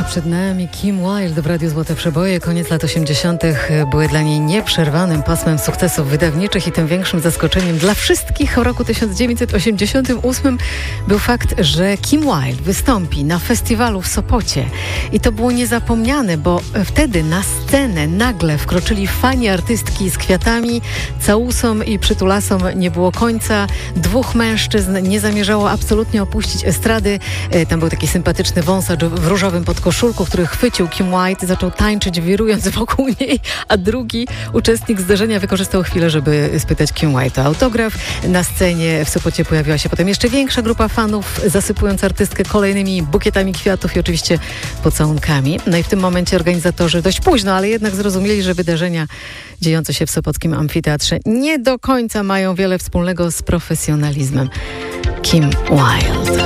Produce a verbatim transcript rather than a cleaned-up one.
Przed nami Kim Wilde w Radiu Złote Przeboje. Koniec lat osiemdziesiątych były dla niej nieprzerwanym pasmem sukcesów wydawniczych i tym większym zaskoczeniem dla wszystkich w roku tysiąc dziewięćset osiemdziesiątym ósmym był fakt, że Kim Wilde wystąpi na festiwalu w Sopocie. I to było niezapomniane, bo wtedy na scenę nagle wkroczyli fani artystki z kwiatami, całusom i przytulasom nie było końca. Dwóch mężczyzn nie zamierzało absolutnie opuścić estrady. Tam był taki sympatyczny wąsacz w różowym podkoszulku, który chwycił Kim Wilde, zaczął tańczyć, wirując wokół niej, a drugi uczestnik zdarzenia wykorzystał chwilę, żeby spytać Kim Wilde o autograf. Na scenie w Sopocie pojawiła się potem jeszcze większa grupa fanów, zasypując artystkę kolejnymi bukietami kwiatów i oczywiście pocałunkami. No i w tym momencie organizatorzy dość późno, ale jednak zrozumieli, że wydarzenia dziejące się w sopockim amfiteatrze nie do końca mają wiele wspólnego z profesjonalizmem Kim Wilde.